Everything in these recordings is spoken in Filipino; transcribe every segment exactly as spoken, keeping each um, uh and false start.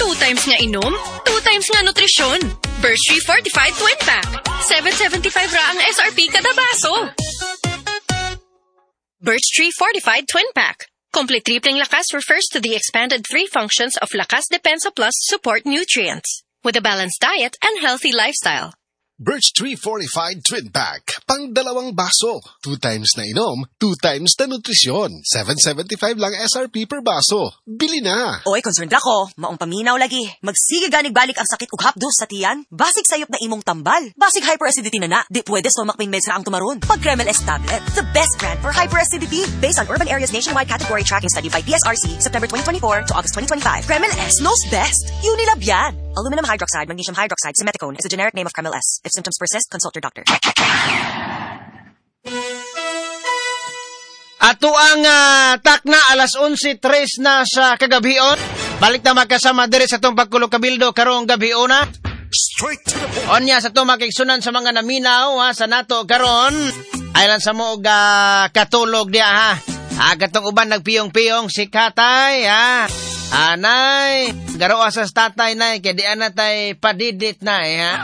Two times nga inom, two times nga nutrisyon. Birch Tree Fortified Twin Pack. seven seventy-five ra ang S R P kada baso. Birch Tree Fortified Twin Pack. Complete tripling lakas refers to the expanded three functions of Lakas Depensa Plus support nutrients with a balanced diet and healthy lifestyle. Birch Tree Fortified Twin Pack. Pang dalawang baso. Two times na inom, two times na nutrisyon. seven seventy-five lang S R P per baso. Bili na! Oy, concerned ako. Maong paminaw lagi. Magsige ganig balik ang sakit ug hapdos sa tiyan. Basig sayop na imong tambal. Basig hyperacidity na na. Di pwede stomach pain meds ra ang tumaron. Pag Kremel S tablet. The best brand for hyperacidity. Based on Urban Areas Nationwide Category Tracking Study by P S R C, September twenty twenty-four to August twenty twenty-five. Kremel S knows best. Unilab yan. Aluminum hydroxide, magnesium hydroxide, simeticone is a generic name of Kremel S. If symptoms persist, consult your doctor. Ato ang uh, takna alas onse tres na sa kagabion. Balik na magkasama dire sa itong pagkulog kabildo karong gabion na. Straight to the point. Onya sa itong makiksunan sa mga naminaw ha, sa nato karon. Aylan sa mo uh, katulog diya ha. Ah, katong uban nagpiyong-piyong si Katay ha. Anay, garo sa tatay na kaya di anatay padidit na eh ha.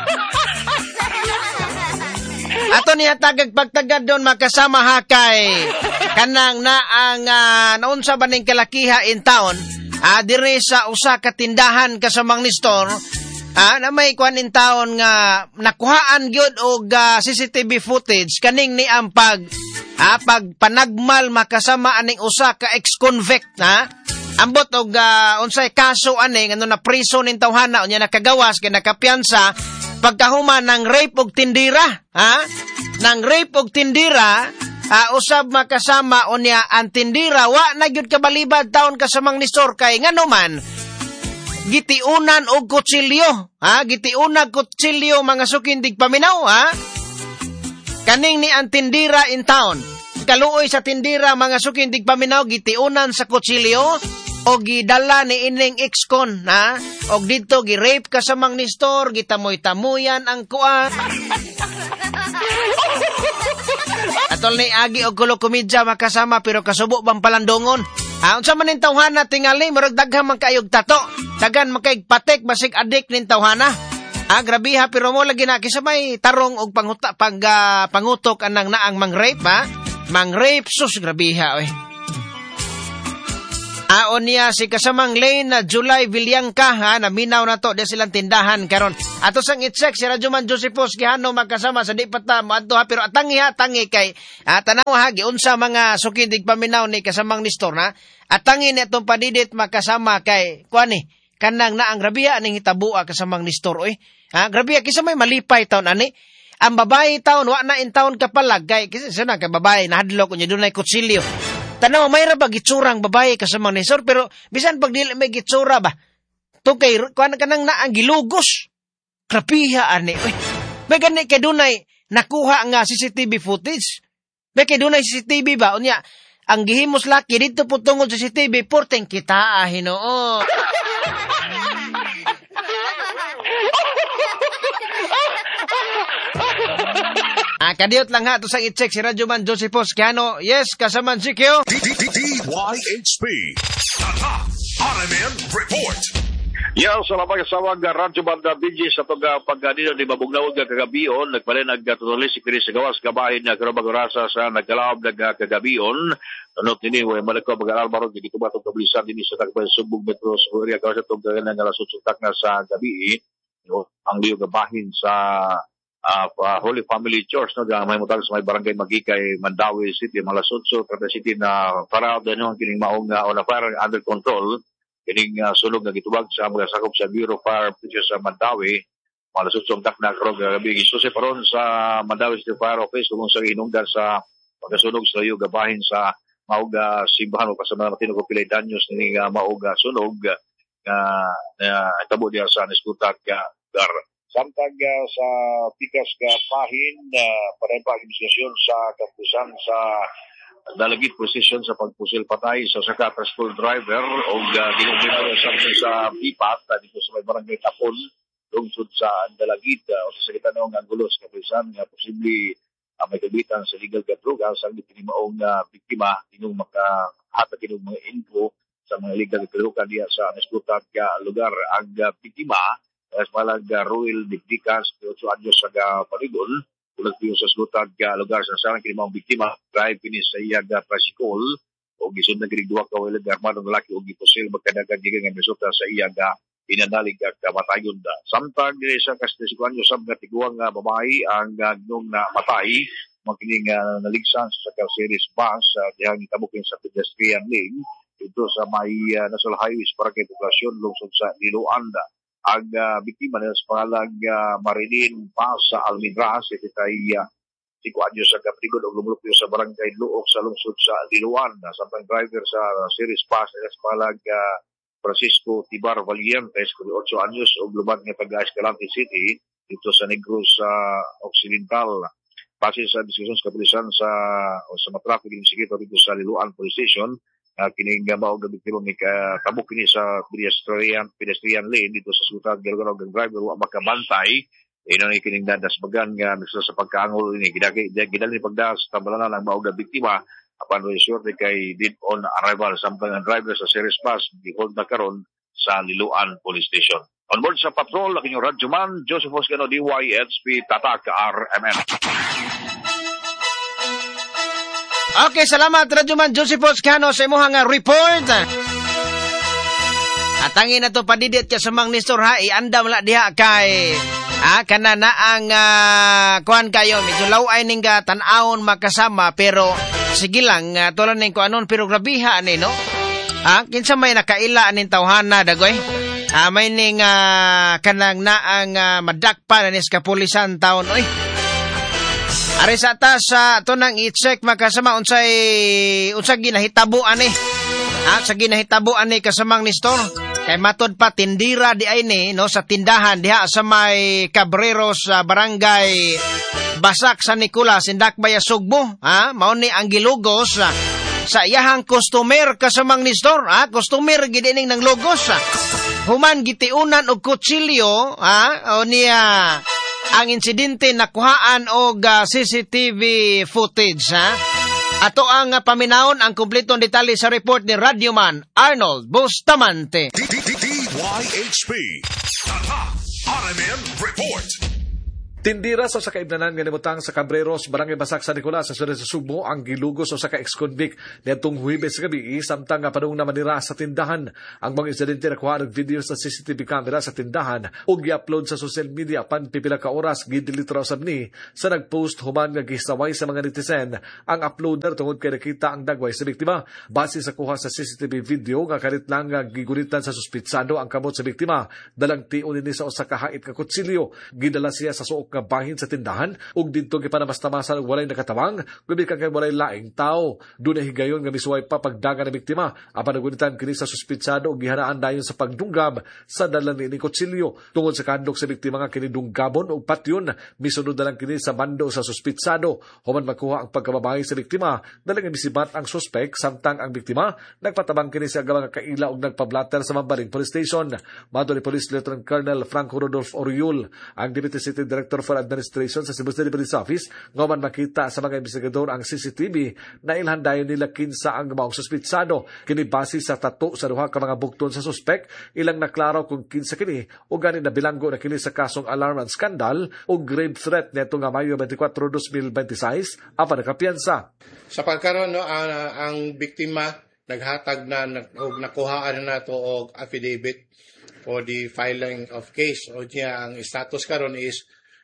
Ato niya tagag pagtagad doon makasama hakay kanang na ang uh, naunsa ba ning kalakiha in town uh, dire sa usa ka tindahan kasamang ni store uh, na may kwan in town nga nakuhaan gyud og uh, C C T V footage kaning ni ang pag uh, pag panagmal makasama aning usa ka ex-convict na ambot og uh, unsay kaso ani ngano na priso nin tawhana unya nakagawas kay nakapiyansa pagkahuman ng rape og tindira ha ng rape og tindira uh, usab makasama unya ang tindira wa na gyud kabalibad taon kasamang ni store kay ngano man gitiunan og kutsilyo ha gitiunan kutsilyo mga sukindig paminaw ha kaning ni ang tindira in town kaluoy sa tindira mga sukindig paminaw gitiunan sa kutsilyo o gidala ni ining ex-con, ha? O dito, gi-rape ka sa mang ni store, gitamoy-tamuyan ang kuha. Atol ni Agi o kulo komedya makasama, pero kasubo bang palandongon? Ha? Unsa man ning tawhana tingali, murag daghang man kayog tato. Dagan makayog patek, basig adik ning tawhana. Ah, grabe ha, pero mo lagi na, kisa may tarong og panguta, pag, uh, pangutok anang naang mang-rape, ha? Mang-rape, sus, grabe ha, oy. Aon niya si kasamang lane na July Villangka ha naminaw na to de silang tindahan karon. Ato sang i-check si Radyoman Josepos gihano magkasama sa di pata moadto ha pero atangi ha tangi kay ah, tanaw ha giunsa mga sukindig paminaw ni kasamang ni store na atangi ni atong padidit makasama kay kuani kanang na ang grabiya ning hitabua kasamang ni store oy. Ha grabiya kisa may malipay taon ani. Ang babae taon wa na in taon kapalag kay kisa sana kay babae nahadlok unya dunay kutsilyo. Tanaw, may ra ba gitsurang babae kasamang nisor, pero bisan pag dili may gitsura ba? To kay, kuhan ka nang naang gilugos. Krapiha, ani. Uy, may gani kay dunay nakuha nga C C T V footage. May kay dunay C C T V ba? Unya, ang gihimos laki dito po tungod sa C C T V, porteng kita, ah, hinoo. Ah, kadiyot lang ha, ito sang i-check si Radyoman Josepos Kiano. Yes, kasaman si Kyo. D Y H P. Tata, R M N Report. Yaw, salamat sa mga radyo banda B J sa itong pagkanino ni Mabugnaw nga kagabion. Nagpalin nagkatuloy si Chris Gawas kabahin na karabang rasa sa nagkalaab na kagabion. Anot nini, way malakaw mag-albarog na dito ba itong kablisan din sa Tagpan Subog Metro sa Korea. Kawas itong kaganang alasutsutak na sa gabi. Ang liyo gabahin sa Uh, uh, Holy Family Church, no? Diyan may mutag sa may barangay Magikay, Mandawi City, Malasutso, Trata City na para din yung kining maong uh, on a fire under control, kining uh, sunog na gitubag sa mga sakop sa Bureau of Fire Protection sa Mandawi, Malasutso ang tak na karong gabi. Gusto si paron sa Mandawi City Fire Office kung sa inungdan sa pagkasunog sa iyo gabahin sa mauga simbahan o kasama natin ko pilay danyos ni uh, mauga sunog uh, uh, tabo diya sa Niskutak uh, Gar. Samtang uh, sa pikas ka pahin uh, para pa investigasyon sa kapusan sa dalagit position sa pagpusil patay sa saka school driver o uh, ginumero sa sa pipat uh, dito sa may barangay Tapon lungsod sa dalagit uh, o sa sakitan ng angulos kapusan nga uh, posible uh, may kabitan sa legal ka droga sa pinimaong uh, biktima tinong makahatag kinong mga info sa mga illegal kalukan diya sa nasgutan ka lugar. Ang uh, biktima as malag uh, Ruel Dicdicas, eight anyos sa uh, Parigon, ulag piyo sa nasgutan ka lugar sa sarang kinimang biktima, drive kini sa iyag uh, tricycle, o gisun na giligduwa ka wilag armadong lalaki o gipusil magkadagan gigan nga resulta sa iyag uh, pinanalig at kamatayon da. Samtang dire sa kastisikuan nyo sa mga tiguang uh, babae ang uh, nung namatay, magkining uh, naligsan sa series bus uh, dihang itabukin sa pedestrian lane ito sa may uh, National Highways para kay populasyon lungsod sa Iloanda. Ang uh, biktima nila sa pangalang uh, Marilyn Paz sa Almendras, ito kay uh, tiguan nyo sa Caprigon o lumulupyo sa barangay Luok sa lungsod sa Iloanda. Samtang driver sa uh, series bus nila sa pangalang uh, Francisco Tibar Valientes, eight anyos, o lumad nga taga-Escalante City, dito sa Negros sa uh, Occidental. Base sa diskusyon sa kapulisan sa, o sa matraffic ng sikito dito sa Liloan Police Station, uh, kining maog na biktima ni tabok kini sa pedestrian, pedestrian lane dito sa Sutag, Galgano, ng driver, wa makabantay, ino ni kining dadasbagan nga nagsa sa pagkaangol ini, gidagi, gidali pagdas, tambalanan ang maog na biktima, apan resorte kay dead on arrival samtang ang driver sa series bus gihold na karon sa Liloan Police Station. On board sa patrol, ang inyong radyoman, Joseph Oscano, D Y H P, Tatak, R M N. Okay, salamat Radyoman Joseph Oscano sa imuhang nga report. At angin na to padidit ka sa mang Nestor ha, iandam la diha kay ah, kana na ang uh, kuhan kayo, medyo laway ning ka tan-awon makasama, pero sige lang, uh, tulad ning kuanon, pero grabiha ani, no? Ah, kinsa may nakaila aning tawhana, dagoy? Ah, may ning uh, kanang na ang uh, madakpa na nis kapulisan taon, oy. Ari sa atas, uh, ito nang i-check makasama, unsay, unsay ginahitabo ani. Ah, sa ginahitabo ani kasamang Nestor. Kay matod pa tindira di ay ni, no, sa tindahan diha sa may Cabreros sa uh, barangay Basak sa Nicolas, Indak Baya Sugbo, ha? Mao ni ang gilugos uh, sa iyahang customer kasamang Nestor, ha? Customer gidining ng lugos. Uh. Human gitiunan og kutsilyo, ha? O niya ang insidente nakuhaan og uh, C C T V footage, ha? Ato ang uh, paminawon ang kumpletong detalye sa report ni Radyoman Arnold Bustamante. D Y H P R M N Report. Tindira sa sakaibnanan nga nimutang sa Cabreros, Barangay Basak sa Nicolas, sa Sudan sa Sugbo, ang gilugos o saka ex-convict netong Huwebes gabi, samtang nga panung na manira sa tindahan. Ang mga insidente nakuha ng video sa C C T V camera sa tindahan o gi-upload sa social media pan pipila ka oras gidilitra usab ni sa nagpost human nga gisaway sa mga netizen ang uploader tungod kay nakita ang dagway sa biktima. Base sa kuha sa C C T V video nga karit lang nga gigunitan sa suspitsado ang kamot sa biktima, dalang tion ni sa usa ka hait ka kutsilyo, gidala siya sa suok nga bahin sa tindahan ug didto gipanabastamasan og walay nakatawang kundi kang kay walay laing tao. Dunay higayon nga misuway pa pagdagan ng biktima apan nagunitan kini sa suspitsado ug gihanaan dayon sa pagdunggab sa dalan ni kutsilyo. Tungod sa kandok sa biktima nga kini dunggabon ug patyon, misunod na lang kini sa bando sa suspitsado. Human makuha ang pagkababahay sa biktima, dalang misibat ang suspek samtang ang biktima nagpatabang kini sa agawang kaila ug nagpablatter sa Mambaling Police Station. Madto ni Police Lieutenant Colonel Franco Rodolfo Oriol, ang Deputy City Director for Administration sa Cebu City Police Office, ngaman makita sa mga investigador ang C C T V na ilhandayon nila kinsa ang maong suspitsado. Kini base sa tato sa duha ka mga bukton sa suspek, ilang naklaro kung kinsa kini o gani na bilanggo na kini sa kasong alarm and scandal o grave threat neto nga Mayo twenty-four, twenty twenty-six apan nakapiyansa. Sa pagkaroon no, ang, ang biktima naghatag na og nakuhaan na to og affidavit for the filing of case, o niya ang status karon is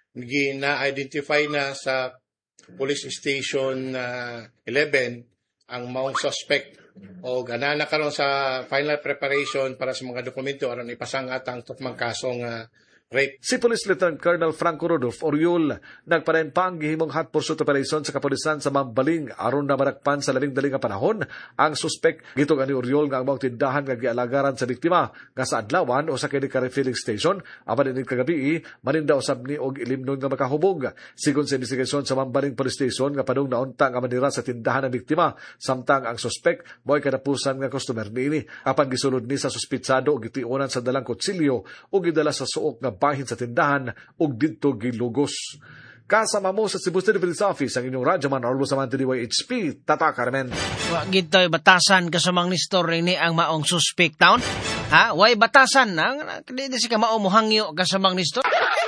na-identify na sa Police Station uh, eleven ang maong suspect o ganana karon sa final preparation para sa mga dokumento aron ipasangat ang tukmang kasong uh, rape. Si Police Lieutenant Colonel Franco Rodolfo Oriol nagparen pa ang gihimong hot pursuit operation sa kapulisan sa Mambaling aron na marakpan sa labing dali nga panahon ang suspek. Gito nga ni Oriol nga ang mga tindahan nga gialagaran sa biktima nga sa adlawan o sa kini ka refilling station apan inig kagabi maninda usab ni og ilimnon nga makahubog. Sigon sa investigasyon sa Mambaling Police Station nga padung naunta nga manira sa tindahan ng biktima samtang ang suspek mo'y kadapusan nga customer niini apan gisulod ni sa suspitsado og gitiunan sa dalang kutsilyo o gidala sa suok nga bahin sa tindahan ug didto gilugos. Kasama mo sa Cebu City Police Office ang inyong radyoman Arlo Samanti D Y H P, Tatak Armen. Wa gito'y batasan kasamang ni store ni ang maong suspect town. Ha? Way batasan na. Di si ka maong muhangyo kasamang ni store.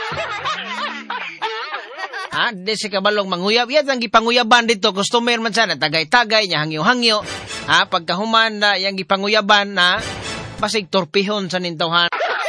Ha? Di si ka balong manguyab. Yan ang gipanguyaban dito. Customer man sana. Tagay-tagay niya hangyo-hangyo. Ha? Pagkahuman na yung gipanguyaban na basig torpihon sa nintawhan.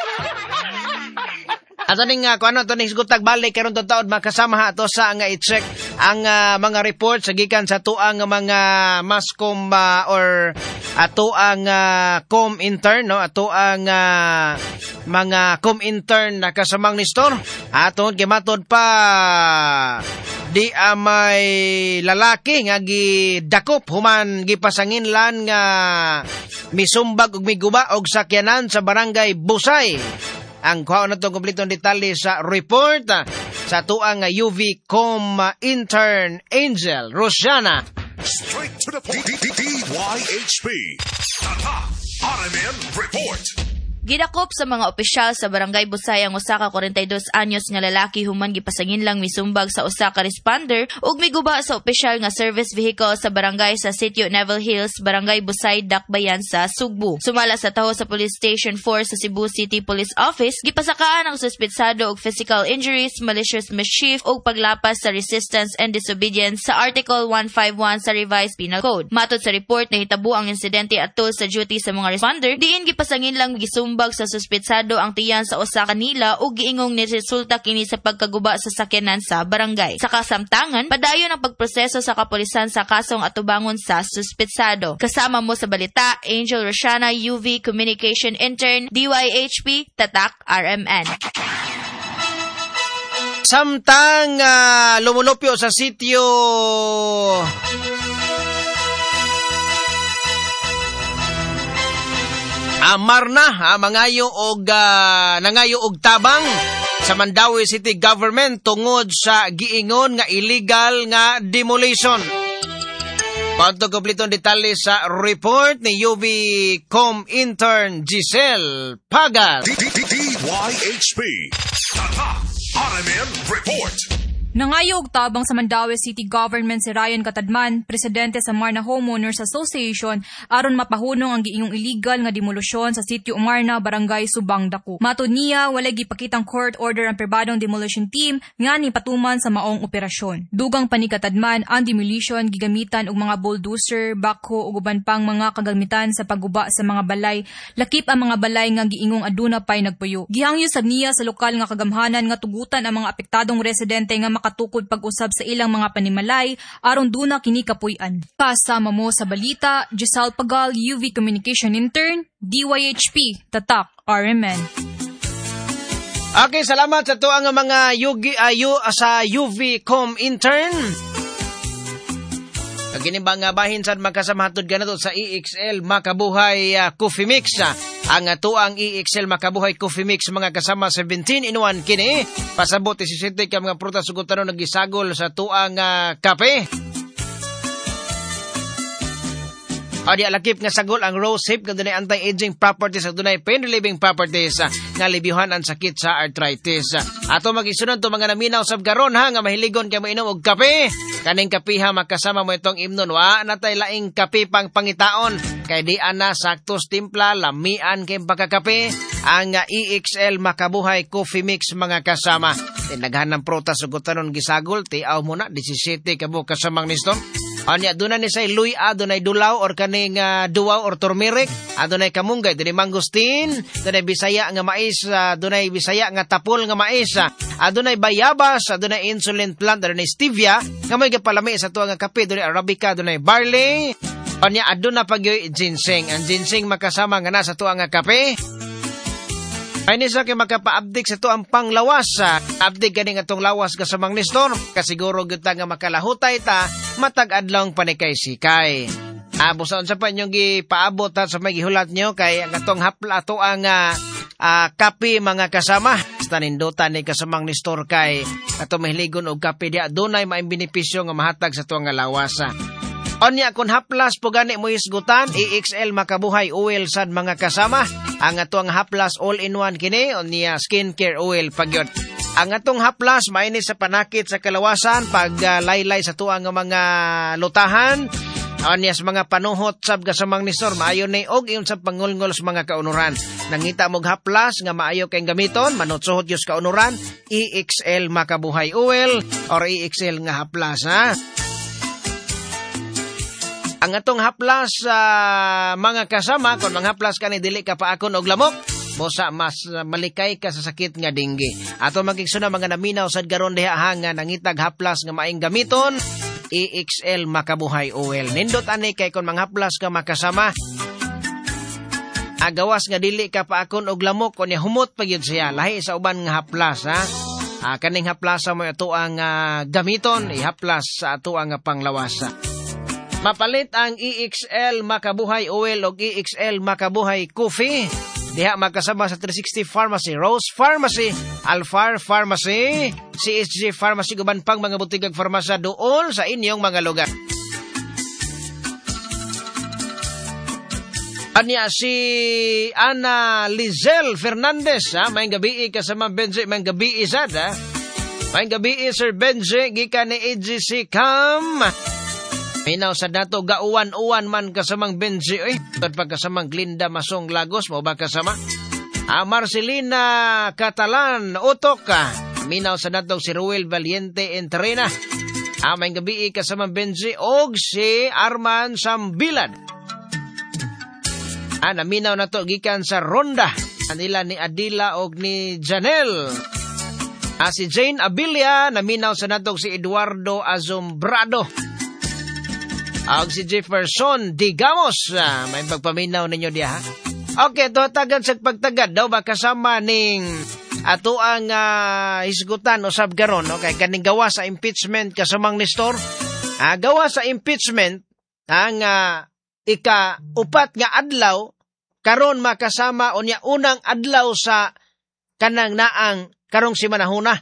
At aning nga, kung ano, ito nisgutag balik, karon to taon, makasama ha, ito sa nga i-check ang uh, mga report sa gikan sa tuang mga mascom uh, or ato ang uh, com intern, no? Ato ang uh, mga com intern na kasamang ni store. Aton, kimatod pa, di amay lalaki nga gidakop, human gipasangin lan nga misumbag ug miguba og sakyanan sa barangay Busay. Ang kuha na itong kompletong detalye sa report uh, sa tuang uh, U V Com uh, intern Angel Rosiana. Straight to the point. D Y H P. Tata R M N Report. Gidakop sa mga opisyal sa Barangay Busay ang usa ka forty-two anyos nga lalaki human gipasangin lang misumbag sa usa ka responder ug miguba sa opisyal nga service vehicle sa barangay sa Sitio Neville Hills, Barangay Busay, Dakbayan sa Sugbo. Sumala sa taho sa Police Station four sa Cebu City Police Office, gipasakaan ang suspetsado og physical injuries, malicious mischief ug paglapas sa resistance and disobedience sa Article one fifty-one sa Revised Penal Code. Matod sa report, nahitabo ang insidente atol sa duty sa mga responder, diin gipasangin lang gisumbag sa suspetsado ang tiyan sa usa kanila ug giingong ni resulta kini sa pagkaguba sa sakyanan sa barangay. Sa kasamtangan, padayon ang pagproseso sa kapulisan sa kasong atubangon sa suspetsado. Kasama mo sa balita, Angel Rosiana, U V Communication Intern, D Y H P, Tatak R M N. Samtang uh, lumulupyo sa sitio Amar na, ha, mangayo og uh, nangayo og tabang sa Mandawi City Government tungod sa giingon nga illegal nga demolition. Panto kompletong detalye sa report ni U V Com intern Giselle Pagal. D Y H P. Tata R M N Report. Nangayo og tabang sa Mandawi City Government si Ryan Catadman, presidente sa Marna Homeowners Association, aron mapahunong ang giingong illegal nga demolusyon sa Sitio Umarna, Barangay Subang, Dako. Matod niya, walay gipakitang court order ang pribadong demolition team nga ni patuman sa maong operasyon. Dugang pa ni Catadman, ang demolition gigamitan og mga bulldozer, backhoe ug uban pang mga kagamitan sa pagguba sa mga balay. Lakip ang mga balay nga giingong aduna pay nagpuyo. Gihangyo sad niya sa lokal nga kagamhanan nga tugutan ang mga apektadong residente nga katukod pag-usab sa ilang mga panimalay aron duna kini kapuy-an. Kasama mo sa balita, Giselle Pagal, U V Communication Intern, D Y H P, Tatak R M N. Okay, salamat sa to ang mga yugi ayu uh, sa U V Com Intern. Kagini ba nga bahin sa magkasamahatod ganato sa E X L Makabuhay uh, Coffee Mix. Uh, ang ato ang E X L Makabuhay Coffee Mix mga kasama seventeen in one kini. Pasabot isisiti ka mga prutas ug tanon nagisagol sa tuang uh, kape. Adi alakip nga sagol ang Rose Hip nga dunay anti-aging properties ug dunay pain relieving properties uh, nga libiyuhan ang sakit sa arthritis. Uh, ato magisunod to mga naminaw sab karon ha nga mahiligon kay mainom og kape. Kaning kapiha makasama mo itong imnon wa natay laing kape pang pangitaon kay di ana saktos timpla lamian kay pagkakape ang uh, E X L Makabuhay Coffee Mix mga kasama. Tinaghan ng prutas ug tanon gisagol tiaw mo na seventeen kabo kasamang niston. Anya dunay ni say luya, dunay dulaw or kaning uh, duwaw or turmeric, adunay kamunggay, dunay mangosteen, dunay bisaya nga mais, uh, dunay bisaya nga tapol nga mais, adunay bayabas, adunay insulin plant, adunay stevia, nga may gapalami sa tuwa nga kape, dunay arabica, dunay barley. Anya aduna pagyoy ginseng, ang ginseng makasama nga nasa tuwa nga kape. Ay nisa kay makapa-update sa to ang panglawas. Update ganing atong lawas kasamang nistor. Kasiguro kita nga makalahutay ta matag-adlong panikay sikay. Abo sa unsa pa inyong gipaabot ha, sa may gihulat nyo kay ang atong hapla to ang uh, uh, kape mga kasama. Basta nindutan ni kasamang nistor kay ato mahiligon og kape dia dunay maayong benepisyo nga mahatag sa to nga lawas. Onya kun haplas po gani mo isgutan, E X L Makabuhay Oil sad mga kasama. Ang atuang haplas all-in-one kini, onya skincare oil pagyot. Ang atong haplas maini sa panakit sa kalawasan pag uh, laylay sa tuang nga mga lutahan. Anya sa mga panuhot sab kasamang nistor maayo ni og iyon sa pangulngol sa mga kaunuran. Nangita mog haplas nga maayo kay gamiton manutsuhot yus kaunuran E X L Makabuhay Oil or E X L nga haplas ha. Ang atong haplas sa uh, mga kasama kon mga haplas kani dili ka paakon og lamok bosa mas uh, malikay ka sa sakit nga dengue. Ato magigsunan mga naminaw sad garon diha hanga nangitag haplas nga maing gamiton E X L Makabuhay Oil. Nindot ani kay kon manghaplas ka makasama. Agawas nga dili ka paakon og lamok kon humot pa gyud siya lahi sa uban nga haplas ha. Ah, kaning haplasa mo ato ang uh, gamiton ihaplas sa ato ang uh, panglawasa. Mapalit ang E X L Makabuhay Oil o E X L Makabuhay Coffee. Diha magkasama sa three sixty Pharmacy, Rose Pharmacy, Alfar Pharmacy, C S G Pharmacy, guban pang mga butigag farmasya doon sa inyong mga lugar. Anya si Ana Lizel Fernandez, ha? May gabi kasama Benji, may gabi isad, ha? May gabi Sir Benji, gikan ni A G C Cam. Minaw sa dato gauwan-uwan man kasamang Benji, oy. At pagkasamang Glinda Masong Lagos, mo ba kasama? Ah, Marcelina Catalan, Utok, ah. Minaw sa dato si Ruel Valiente Entrena. Ah, may gabi kasamang Benji, og si Arman Sambilad. Ah, naminaw na to, gikan sa Ronda. Anila ni Adila og ni Janelle. Ah, si Jane Abilia, naminaw sa dato si Eduardo Azombrado. Og si Jefferson Digamos, ah, may pagpaminaw ninyo diya ha. Okay, to tagad sa pagtagad daw ba kasama ning ato ang uh, hisgutan o sabgaron, okay, kaning gawa sa impeachment kasamang Nestor. Ah, gawa sa impeachment ang uh, ika-upat nga adlaw karon makasama o niya unang adlaw sa kanang naang karong simanahuna.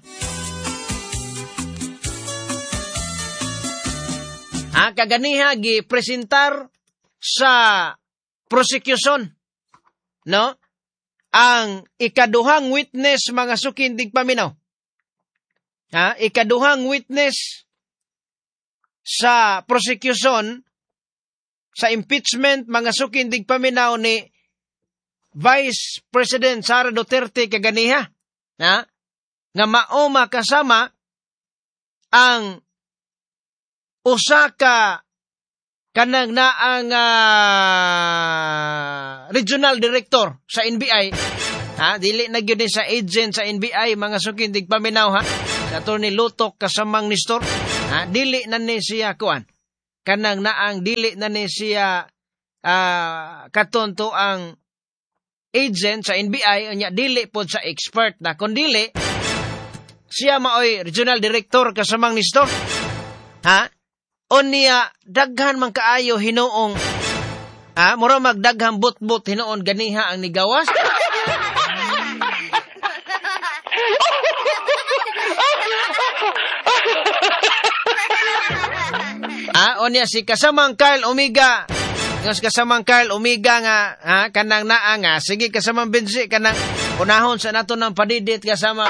Ang kaganiha gi-presentar sa prosecution, no? Ang ikaduhang witness mga sukindig paminaw. Ha? Ikaduhang witness sa prosecution sa impeachment mga sukindig paminaw ni Vice President Sara Duterte kaganiha. Ha? Nga mao makasama ang usa ka kanang naang uh, regional director sa N B I. Ha, dili na gyud sa agent sa N B I mga sukindig paminaw ha. Sa Attorney Lutok kasamang Nestor. Ha, dili na ni siya kuan. Kanang naang dili na ni siya uh, katonto ang agent sa N B I unya dili pod sa expert na kun dili siya maoy regional director kasamang Nestor. Ha? O niya, daghan man kaayo hinoong, ha, mura magdaghang bot-bot hinoon ganiha ang nigawas. Ah, o niya, si kasamang Carl Omega, yung si kasamang Carl Omega nga, ha, kanang naa nga, sige kasamang Benji, kanang unahon sa nato ng padidit kasama.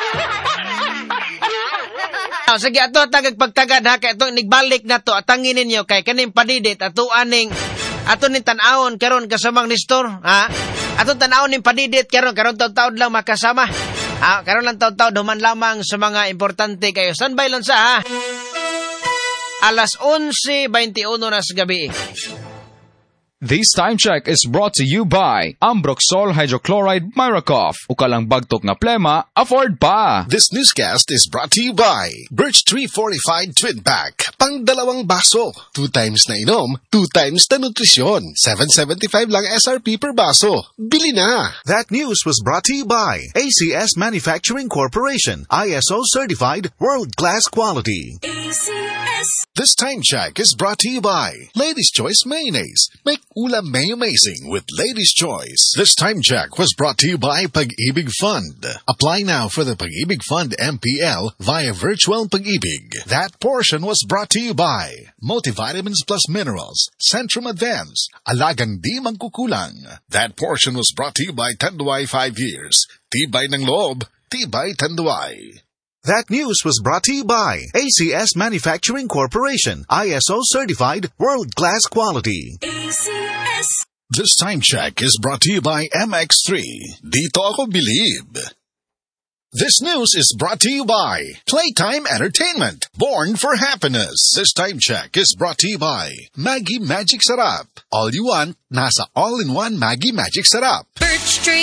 Oh, sige, ato tagag pagtagad ha, kay ito nigbalik na to, atangin ninyo kay kaning padidit, ato aning, ato ning tanawon karon kasamang Nestor, ha? Ato tanawon ning padidit karon karon taud-taud lang makasama. Ha, karon lang taud-taud human lamang sa mga importante kayo. Standby lang sa ha. Alas onse twenty-one na sa gabi. This time check is brought to you by Ambroxol Hydrochloride Miracoff. Ukalang bagtok nga plema, afford pa. This newscast is brought to you by Birch Tree Fortified Twin Pack. Pang dalawang baso. Two times na inom, two times na nutrisyon. seven seventy-five lang S R P per baso. Bili na! That news was brought to you by A C S Manufacturing Corporation. I S O certified, world-class quality. A C S. This time check is brought to you by Ladies' Choice Mayonnaise. Make ulam may amazing with Ladies' Choice. This time check was brought to you by Pag-ibig Fund. Apply now for the Pag-ibig Fund M P L via Virtual Pag-ibig. That portion was brought to you by Multivitamins Plus Minerals, Centrum Advance, Alagang Di Magkukulang. That portion was brought to you by Tanduay five years. Tibay ng loob, Tibay, Tanduay. That news was brought to you by A C S Manufacturing Corporation, I S O certified, world-class quality. A C S. This time check is brought to you by M X three. Dito ako believe. This news is brought to you by Playtime Entertainment, born for happiness. This time check is brought to you by Maggie Magic Sarap. All you want, nasa all-in-one Maggie Magic Sarap. Birch Tree.